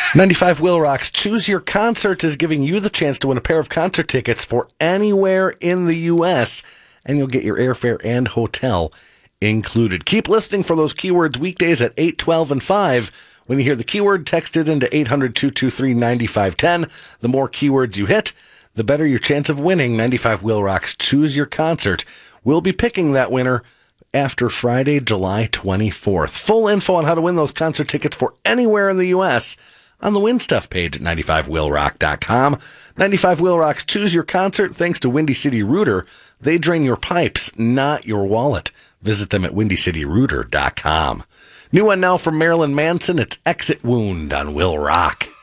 95 Will Rocks Choose Your Concert is giving you the chance to win a pair of concert tickets for anywhere in the U.S., and you'll get your airfare and hotel included. Keep listening for those keywords weekdays at 8, 12, and 5. When you hear the keyword, text it into 800-223-9510. The more keywords you hit, the better your chance of winning 95 Will Rocks Choose Your Concert. We'll be picking that winner after Friday, July 24th. Full info on how to win those concert tickets for anywhere in the U.S. on the Win Stuff page at 95willrock.com. 95 Will Rocks Choose Your Concert thanks to Windy City Rooter. They drain your pipes, not your wallet. Visit them at windycityrooter.com. New one now from Marilyn Manson. It's Exit Wound on Will Rock.